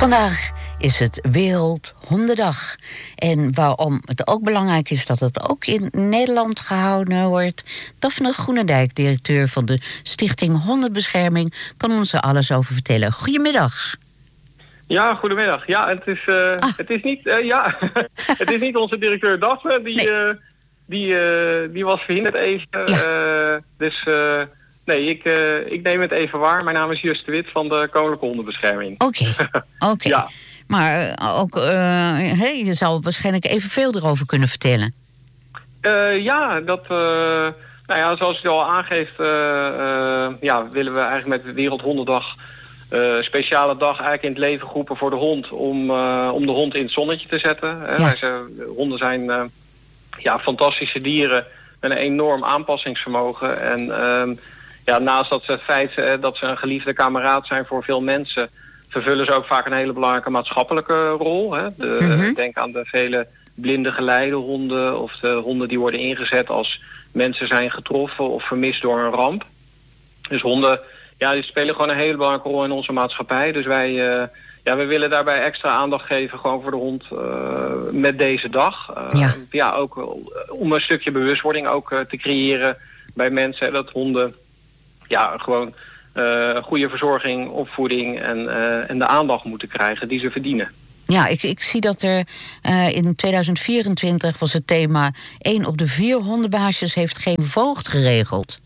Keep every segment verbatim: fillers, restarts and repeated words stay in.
Vandaag is het Wereldhondendag. En waarom het ook belangrijk is dat het ook in Nederland gehouden wordt, Daphne Groenendijk, directeur van de Stichting Hondenbescherming, kan ons er alles over vertellen. Goedemiddag. Ja, goedemiddag. Ja, het is, uh, ah. het is niet, uh, ja, het is niet onze directeur Daphne. Die, nee. uh, die, uh, die was verhinderd even. Ja. Uh, dus uh, nee, ik, uh, ik neem het even waar. Mijn naam is Just de Wit van de Koninklijke Hondenbescherming. Oké, okay. oké. Okay. Ja. Maar uh, ook, uh, hey, je zou waarschijnlijk evenveel erover kunnen vertellen. Uh, ja, dat, uh, nou ja, zoals u al aangeeft, uh, uh, ja, willen we eigenlijk met de Wereldhondendag Uh, speciale dag eigenlijk in het leven geroepen voor de hond om, uh, om de hond in het zonnetje te zetten. Ja. Wij zijn, honden zijn uh, ja, fantastische dieren met een enorm aanpassingsvermogen. En uh, ja, naast dat ze het feit uh, dat ze een geliefde kameraad zijn voor veel mensen, vervullen ze ook vaak een hele belangrijke maatschappelijke rol. Hè. De, mm-hmm. Denk aan de vele blinde geleidehonden of de honden die worden ingezet als mensen zijn getroffen of vermist door een ramp. Dus honden, ja, die spelen gewoon een hele belangrijke rol in onze maatschappij. Dus wij, uh, ja, we willen daarbij extra aandacht geven gewoon voor de hond uh, met deze dag. Uh, ja. ja, ook uh, om een stukje bewustwording ook uh, te creëren bij mensen. Dat honden ja, gewoon uh, goede verzorging, opvoeding en, uh, en de aandacht moeten krijgen die ze verdienen. Ja, ik, ik zie dat er uh, in tweeduizend vierentwintig was het thema één op de vier hondenbaasjes heeft geen voogd geregeld.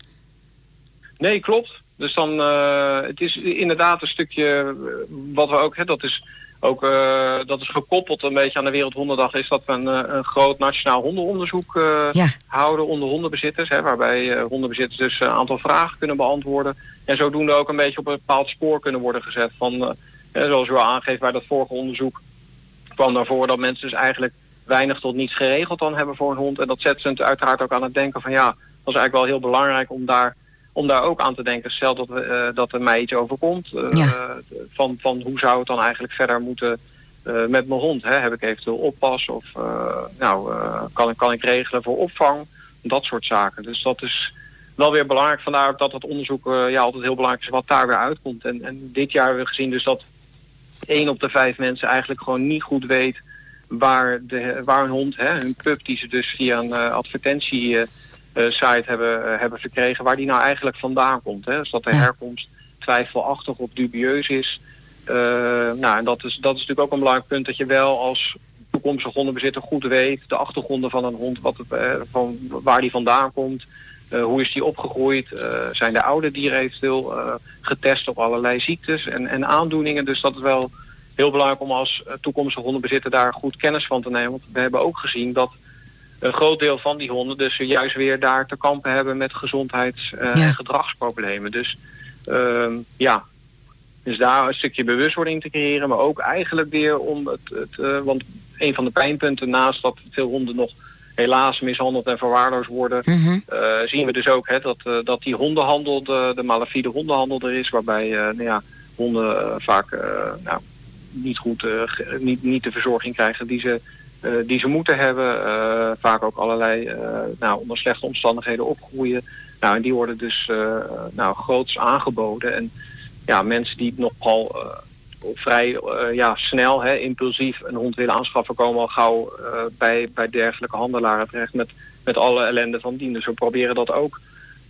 Nee, klopt. Dus dan, uh, het is inderdaad een stukje wat we ook, hè, dat is ook uh, dat is gekoppeld een beetje aan de Wereldhondendag, is dat we een, een groot nationaal hondenonderzoek uh, ja. houden onder hondenbezitters. Hè, waarbij uh, hondenbezitters dus een aantal vragen kunnen beantwoorden. En zodoende ook een beetje op een bepaald spoor kunnen worden gezet. Van, uh, hè, zoals u al aangeeft, bij dat vorige onderzoek kwam daarvoor dat mensen dus eigenlijk weinig tot niets geregeld dan hebben voor een hond. En dat zet ze uiteraard ook aan het denken van ja, dat is eigenlijk wel heel belangrijk om daar om daar ook aan te denken. Stel dat, we, uh, dat er mij iets overkomt. Uh, ja. van, van hoe zou het dan eigenlijk verder moeten uh, met mijn hond? Hè? Heb ik eventueel oppas? Of uh, nou, uh, kan, kan ik regelen voor opvang? Dat soort zaken. Dus dat is wel weer belangrijk. Vandaar ook dat het onderzoek uh, ja, altijd heel belangrijk is wat daar weer uitkomt. En, en dit jaar hebben we gezien dus dat één op de vijf mensen eigenlijk gewoon niet goed weet waar, de, waar een hond, hè, hun pup die ze dus via een uh, advertentie Uh, Uh, site hebben, uh, hebben verkregen, waar die nou eigenlijk vandaan komt. Hè? Dus dat de herkomst twijfelachtig of dubieus is. Uh, nou, en dat is, dat is natuurlijk ook een belangrijk punt, dat je wel als toekomstige hondenbezitter goed weet de achtergronden van een hond, wat het, uh, van waar die vandaan komt, uh, hoe is die opgegroeid, uh, zijn de oude dieren eventueel uh, getest op allerlei ziektes en, en aandoeningen. Dus dat is wel heel belangrijk om als uh, toekomstige hondenbezitter daar goed kennis van te nemen. Want we hebben ook gezien dat een groot deel van die honden dus juist weer daar te kampen hebben met gezondheids- uh, en ja. gedragsproblemen. Dus uh, ja, dus daar een stukje bewustwording te creëren, maar ook eigenlijk weer om het, het uh, want een van de pijnpunten naast dat veel honden nog helaas mishandeld en verwaarloosd worden, mm-hmm. uh, zien we dus ook hè, dat, uh, dat die hondenhandel, de, de malafide hondenhandel er is, waarbij uh, nou ja, honden uh, vaak uh, nou, niet goed, uh, niet, niet de verzorging krijgen die ze Uh, die ze moeten hebben. Uh, vaak ook allerlei uh, nou, onder slechte omstandigheden opgroeien. Nou, en die worden dus uh, nou, groots aangeboden. En ja, mensen die nogal uh, vrij uh, ja, snel, hè, impulsief een hond willen aanschaffen, komen al gauw uh, bij, bij dergelijke handelaren terecht met, met alle ellende van dien. Dus we proberen dat ook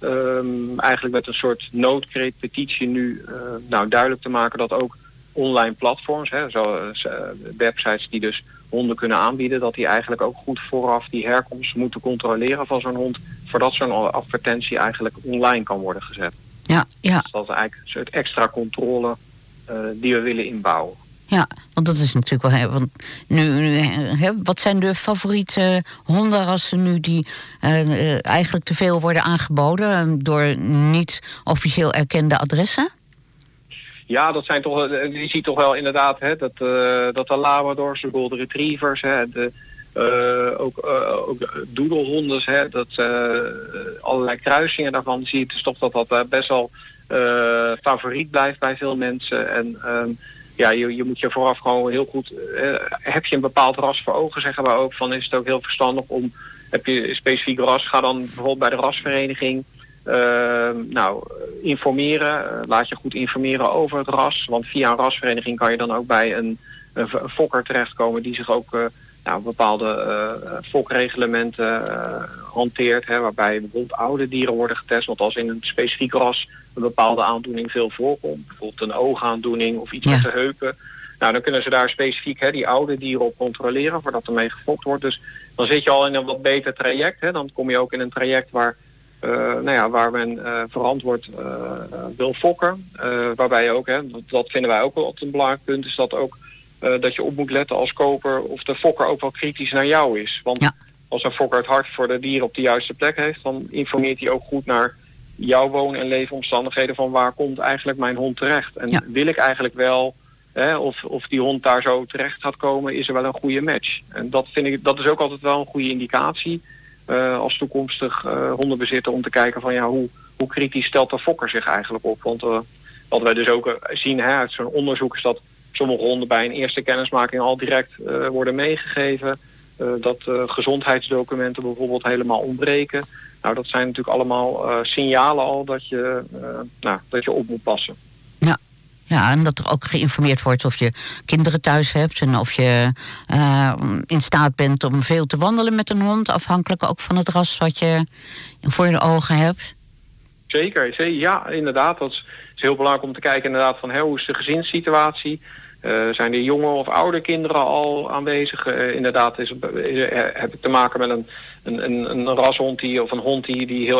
um, eigenlijk met een soort noodkreetpetitie nu uh, nou, duidelijk te maken dat ook online platforms, hè, zo, uh, websites die dus honden kunnen aanbieden, dat die eigenlijk ook goed vooraf die herkomst moeten controleren van zo'n hond, voordat zo'n advertentie eigenlijk online kan worden gezet. Ja, ja. Dus dat is eigenlijk een soort extra controle uh, die we willen inbouwen. Ja, want dat is natuurlijk wel. Want nu, nu hè, wat zijn de favoriete hondenrassen nu die uh, eigenlijk te veel worden aangeboden door niet officieel erkende adressen? Ja, dat zijn toch, je ziet toch wel inderdaad hè, dat, uh, dat de Labradors, de Golden Retrievers, hè, de, uh, ook, uh, ook doedelhonden, hè, dat uh, allerlei kruisingen daarvan zie je dus toch dat dat uh, best wel uh, favoriet blijft bij veel mensen. En um, ja, je, je moet je vooraf gewoon heel goed, uh, heb je een bepaald ras voor ogen, zeggen we ook, van is het ook heel verstandig om, heb je een specifiek ras, ga dan bijvoorbeeld bij de rasvereniging Uh, nou, informeren. Uh, laat je goed informeren over het ras. Want via een rasvereniging kan je dan ook bij een, een fokker terechtkomen die zich ook uh, nou, bepaalde uh, fokreglementen uh, hanteert. Hè, waarbij bijvoorbeeld oude dieren worden getest. Want als in een specifiek ras een bepaalde aandoening veel voorkomt. Bijvoorbeeld een oogaandoening of iets ja. met de heupen. Nou, dan kunnen ze daar specifiek hè, die oude dieren op controleren voordat er mee gefokt wordt. Dus dan zit je al in een wat beter traject. Hè. Dan kom je ook in een traject waar, uh, nou ja, waar men uh, verantwoord uh, wil fokken. Uh, waarbij je ook, hè, dat, dat vinden wij ook wel een belangrijk punt, is dat ook uh, dat je op moet letten als koper of de fokker ook wel kritisch naar jou is. Want ja. als een fokker het hart voor de dieren op de juiste plek heeft, dan informeert hij ook goed naar jouw woon- en leefomstandigheden van waar komt eigenlijk mijn hond terecht. En ja. wil ik eigenlijk wel... Hè, of, of die hond daar zo terecht gaat komen, is er wel een goede match. En dat vind ik, dat is ook altijd wel een goede indicatie uh, als toekomstig uh, hondenbezitter om te kijken van ja, hoe, hoe kritisch stelt de fokker zich eigenlijk op. Want uh, wat wij dus ook uh, zien hè, uit zo'n onderzoek is dat sommige honden bij een eerste kennismaking al direct uh, worden meegegeven. Uh, dat uh, gezondheidsdocumenten bijvoorbeeld helemaal ontbreken. Nou, dat zijn natuurlijk allemaal uh, signalen al dat je, uh, nou, dat je op moet passen. Ja, en dat er ook geïnformeerd wordt of je kinderen thuis hebt en of je uh, in staat bent om veel te wandelen met een hond, afhankelijk ook van het ras wat je voor je ogen hebt. Zeker, ja, inderdaad. Dat is, is heel belangrijk om te kijken inderdaad van hè, hoe is de gezinssituatie. Uh, zijn er jonge of oude kinderen al aanwezig? Uh, inderdaad is, is, heb ik te maken met een, een, een, een rashond die, of een hond die, die heel